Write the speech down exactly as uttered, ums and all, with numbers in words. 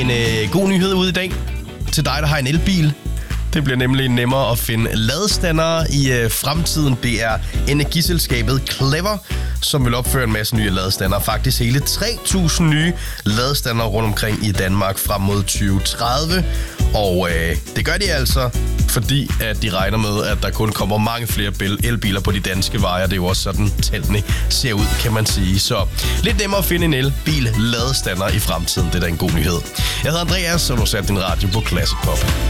En øh, god nyhed ud i dag til dig, der har en elbil. Det bliver nemlig nemmere at finde ladestandere i øh, fremtiden. Det er energiselskabet Clever, som vil opføre en masse nye ladestandere. Faktisk hele tre tusind nye ladestandere rundt omkring i Danmark frem mod tyve tredive. Og øh, det gør de altså, fordi at de regner med, at der kun kommer mange flere elbiler på de danske veje. Det er jo også sådan, tallene ser ud, kan man sige. Så lidt nemmere at finde en elbil ladestander i fremtiden. Det er da en god nyhed. Jeg hedder Andreas, og du har sat din radio på Classic Pop.